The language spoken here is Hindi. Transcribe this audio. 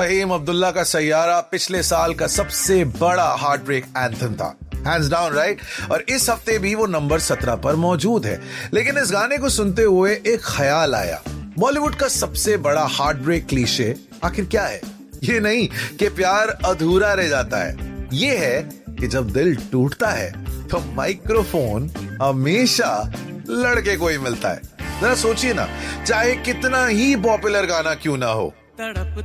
फहीम अब्दुल्ला का सैयारा पिछले साल का सबसे बड़ा हार्ट ब्रेक एंथम था, हैंड्स डाउन, राइट। और इस हफ्ते भी वो नंबर 17 पर मौजूद है। लेकिन इस गाने को सुनते हुए एक ख्याल आया, बॉलीवुड का सबसे बड़ा हार्ट ब्रेक क्लीशे आखिर क्या है? ये नहीं कि प्यार अधूरा रह जाता है, ये है कि जब दिल टूटता है तो माइक्रोफोन हमेशा लड़के को ही मिलता है। जरा सोचिए ना, चाहे कितना ही पॉपुलर गाना क्यों ना हो,